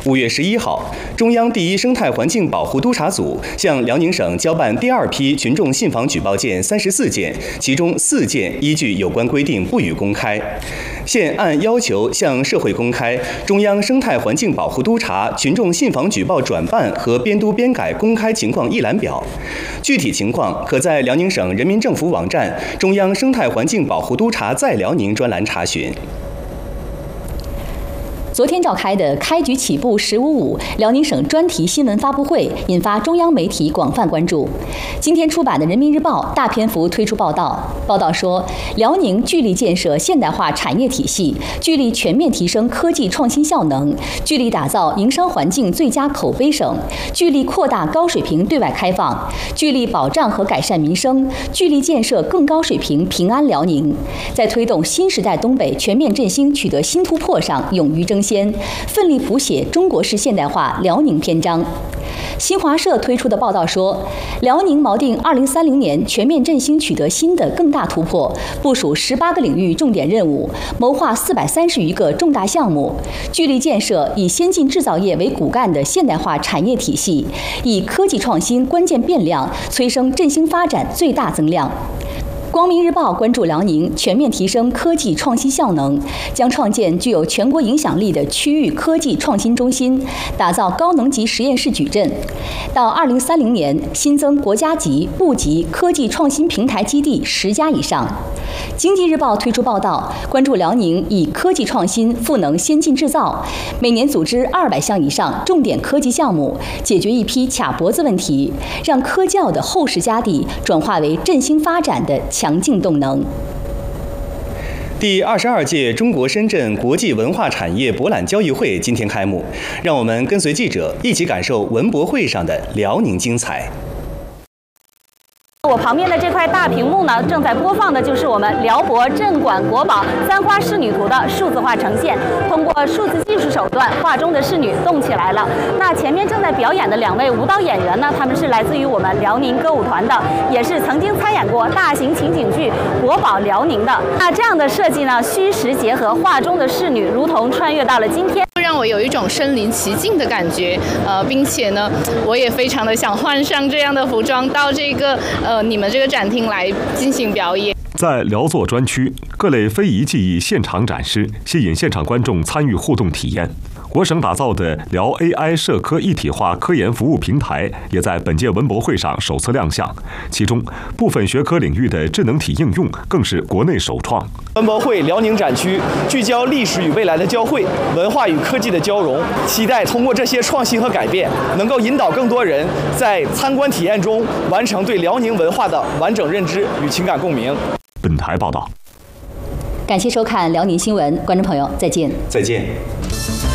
5月11号，中央第一生态环境保护督察组向辽宁省交办第2批群众信访举报件34件，其中4件依据有关规定不予公开。现按要求向社会公开中央生态环境保护督察群众信访举报转办和编督编改公开情况一览表，具体情况可在辽宁省人民政府网站中央生态环境保护督察在辽宁专栏查询。 昨天召开的开局起步“15.5”辽宁省专题新闻发布会引发中央媒体广泛关注。今天出版的《人民日报》大篇幅推出报道，报道说，辽宁聚力建设现代化产业体系，聚力全面提升科技创新效能，聚力打造营商环境最佳口碑省，聚力扩大高水平对外开放，聚力保障和改善民生，聚力建设更高水平平安辽宁，在推动新时代东北全面振兴取得新突破上勇于争先，奋力谱写中国式现代化辽宁篇章。新华社推出的报道说，辽宁锚定2030年全面振兴取得新的更大突破，部署18个领域重点任务，谋划430余个重大项目，聚力建设以先进制造业为骨干的现代化产业体系，以科技创新关键变量催生振兴发展最大增量。光明日报关注辽宁全面提升科技创新效能，将创建具有全国影响力的区域科技创新中心，打造高能级实验室矩阵。到2030年，新增国家级、部级科技创新平台基地10家以上。经济日报推出报道，关注辽宁以科技创新赋能先进制造，每年组织200项以上重点科技项目，解决一批卡脖子问题，让科教的厚实家底转化为振兴发展的强劲动能。 第22届中国深圳国际文化产业博览交易会今天开幕，让我们跟随记者一起感受文博会上的辽宁精彩。 我旁边的这块大屏幕呢，正在播放的就是我们辽博镇馆国宝簪花仕女图的数字化呈现。通过数字技术手段，画中的仕女动起来了。那前面正在表演的2位舞蹈演员呢，他们是来自于我们辽宁歌舞团的，也是曾经参演过大型情景剧《国宝辽宁》的。那这样的设计呢，虚实结合，画中的仕女如同穿越到了今天， 让我有一种身临其境的感觉。并且呢，我也非常的想换上这样的服装到这个你们这个展厅来进行表演。 在辽作专区，各类非遗技艺现场展示，吸引现场观众参与互动体验。国省打造的辽 AI 社科一体化科研服务平台也在本届文博会上首次亮相，其中部分学科领域的智能体应用更是国内首创。 文博会辽宁展区聚焦历史与未来的交汇，文化与科技的交融，期待通过这些创新和改变，能够引导更多人在参观体验中完成对辽宁文化的完整认知与情感共鸣。 本台报道。 感谢收看辽宁新闻，观众朋友再见。 再见。